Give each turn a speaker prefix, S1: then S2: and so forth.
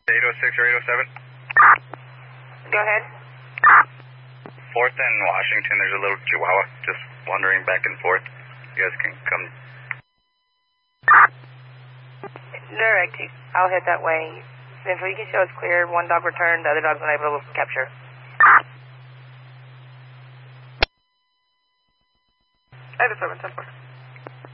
S1: 806 or 807?
S2: Go ahead.
S1: 4th and Washington, there's a little chihuahua just wandering back and forth. You guys can come.
S2: Direct. I'll head that way. Central, you can show us clear. One dog returned, the other dog's unable to capture. I have a 710.